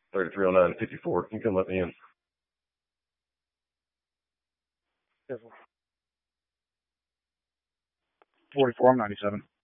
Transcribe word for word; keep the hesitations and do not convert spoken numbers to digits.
thirty-three oh nine fifty-four. You can come let me in. forty-four, I'm ninety-seven.